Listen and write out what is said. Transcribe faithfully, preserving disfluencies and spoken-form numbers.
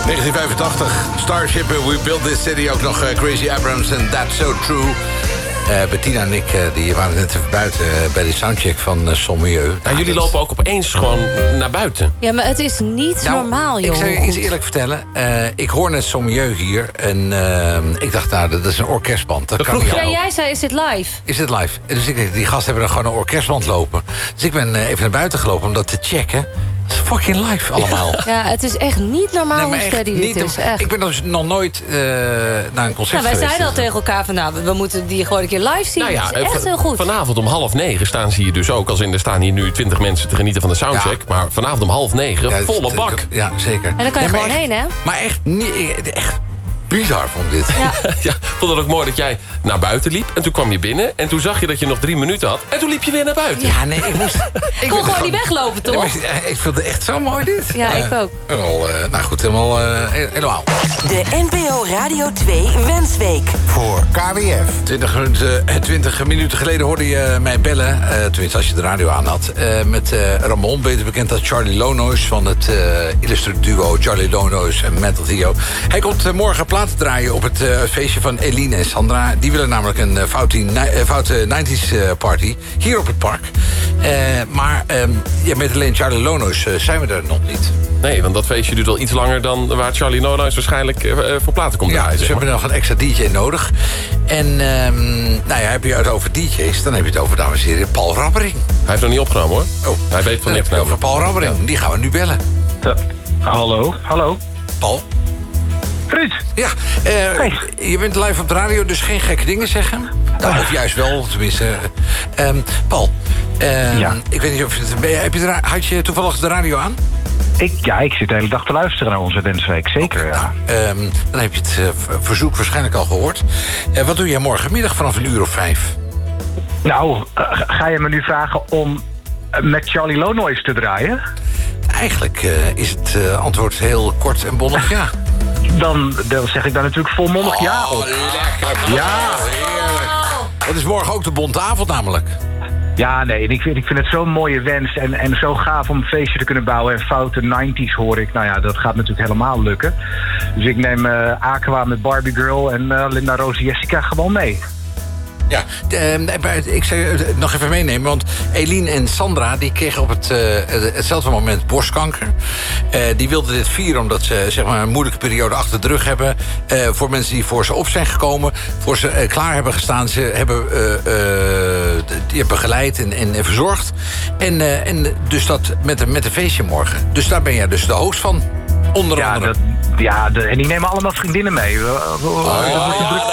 negentien vijfentachtig, Starship, We Built This City. Ook nog uh, Crazy Abrams en That's So True. Uh, Bettina en ik uh, die waren net even buiten uh, bij de soundcheck van uh, Sommieu. Nou, jullie lopen ook opeens gewoon naar buiten. Ja, maar het is niet nou, normaal, joh. Ik zal je iets eerlijk vertellen. Uh, ik hoor net Sommieu hier. En uh, ik dacht, nou, dat is een orkestband. Dat, dat kan niet. Ja, jij zei, is dit live? Is dit live? Dus ik dacht, die gasten hebben er gewoon een orkestband lopen. Dus ik ben uh, even naar buiten gelopen om dat te checken. Het is fucking live allemaal. Ja, het is echt niet normaal hoe nee, steady dit is. Echt. Ik ben dus nog nooit uh, naar een concert nou, wij geweest. Wij zeiden al tegen elkaar van, nou, we moeten die gewoon een keer live zien. Nou ja, dat is echt heel goed. Vanavond om half negen staan ze hier dus ook. Als in, er staan hier nu twintig mensen te genieten van de soundcheck. Ja. Maar vanavond om half negen, ja, volle bak. Ja, zeker. En dan kan je ja, gewoon echt, heen, hè? Maar echt niet... Echt bizar vond dit. Ja. ja, vond het ook mooi dat jij naar buiten liep. En toen kwam je binnen. En toen zag je dat je nog drie minuten had. En toen liep je weer naar buiten. Ja, nee, ik moest... Ik kon gewoon niet weglopen, toch? Nee, maar, ik vond het echt zo mooi, dit. Ja, ik ook. Uh, wel, uh, nou goed, helemaal, uh, helemaal. De N P O Radio twee Wensweek. Voor K W F. twintig minuten, twintig minuten geleden hoorde je mij bellen. Uh, tenminste, als je de radio aan had. Uh, met uh, Ramon, beter bekend als Charlie Lonois. Van het uh, illustre duo Charlie Lonois en Mental Theo. Hij komt uh, morgen platen draaien op het uh, feestje van Eline en Sandra. Die willen namelijk een uh, foute nineties uh, party. Hier op het park. Uh, maar uh, ja, met alleen Charlie Lonois uh, zijn we er nog niet. Nee, want dat feestje duurt al iets langer dan waar Charlie Lonois waarschijnlijk uh, voor platen komt draaien. Ja, dus we hebben nog een extra D J nodig. En um, nou ja, heb je het over D J's, dan heb je het over, dames en heren, Paul Rabbering. Hij heeft nog niet opgenomen, hoor. Oh, hij weet van niks. Nou, over Paul Rabbering, ja. Die gaan we nu bellen. Uh, hallo, hallo. Paul? Ruud. Ja, uh, hey. Je bent live op de radio, dus geen gekke dingen zeggen. Nou, of juist wel, tenminste. Uh, um, Paul, uh, ja. Ik weet niet of het, heb je de, had je toevallig de radio aan? Ik, ja, ik zit de hele dag te luisteren naar onze Wensweek, zeker. Okay, ja. nou, um, dan heb je het uh, verzoek waarschijnlijk al gehoord. Uh, wat doe jij morgenmiddag vanaf een uur of vijf? Nou, uh, ga je me nu vragen om met Charlie Lonois te draaien? Eigenlijk uh, is het uh, antwoord heel kort en bondig ja. Dan, dan zeg ik daar natuurlijk volmondig oh, ja op. Lekker. Ja. Heerlijk. Dat is morgen ook de bonte avond namelijk. Ja, nee, en ik vind, ik vind het zo'n mooie wens en, en zo gaaf om een feestje te kunnen bouwen. En foute nineties hoor ik. Nou ja, dat gaat natuurlijk helemaal lukken. Dus ik neem uh, Aqua met Barbie Girl en uh, Linda Rosie Jessica gewoon mee. Ja, uh, ik zou uh, nog even meenemen, want Eline en Sandra die kregen op het, uh, hetzelfde moment borstkanker. Uh, die wilden dit vieren omdat ze zeg maar, een moeilijke periode achter de rug hebben. Uh, voor mensen die voor ze op zijn gekomen, voor ze uh, klaar hebben gestaan. Ze hebben, uh, uh, die hebben begeleid en, en, en verzorgd. En, uh, en dus dat met, met een feestje morgen. Dus daar ben jij dus de host van. Onder ja, andere. Dat, ja de, en die nemen allemaal vriendinnen mee. Oh, dat wordt een druk